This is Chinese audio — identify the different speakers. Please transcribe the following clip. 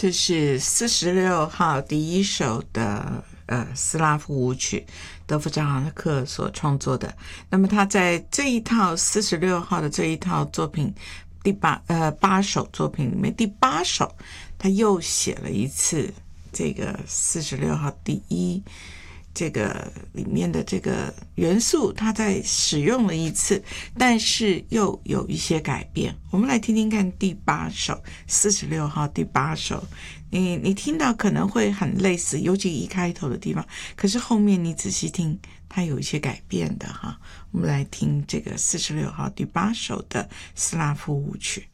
Speaker 1: 这是46号第一首的斯拉夫舞曲，德弗扎哈克所创作的。那么他在这一套46号的这一套作品八首作品里面，第8首他又写了一次这个46号第一这个里面的这个元素，他在使用了一次，但是又有一些改变。我们来听听看第8首46号第8首，你听到可能会很类似，尤其一开头的地方，可是后面你仔细听它有一些改变的哈。我们来听这个46号第8首的斯拉夫舞曲。